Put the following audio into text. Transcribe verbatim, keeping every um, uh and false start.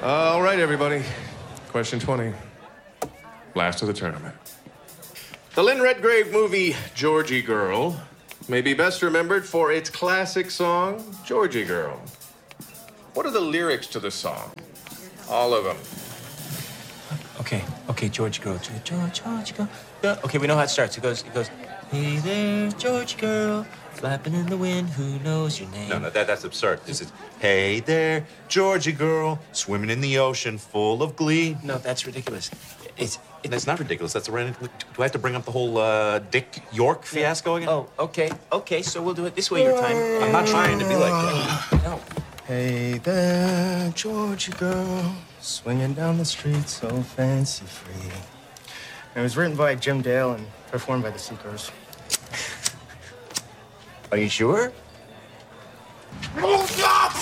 All right, everybody. Question twenty. Last of the tournament. The Lynn Redgrave movie, Georgie Girl, may be best remembered for its classic song, Georgie Girl. What are the lyrics to the song? All of them. Okay, okay, Georgie Girl. George, Georgie Girl. Yeah. Okay, we know how it starts. It goes, it goes, hey there, Georgie Girl, flapping in the wind, who knows your name? No, no, that, that's absurd. This is, hey there, Georgie Girl, swimming in the ocean full of glee. No, that's ridiculous. It's... It, that's not ridiculous. That's a random... Do I have to bring up the whole uh, Dick York fiasco again? Oh, okay, okay, so we'll do it this way your time. I'm not trying to be like that. No. Hey there, Georgie Girl, swinging down the street so fancy-free. It was written by Jim Dale and performed by the Seekers. Are you sure? Move up!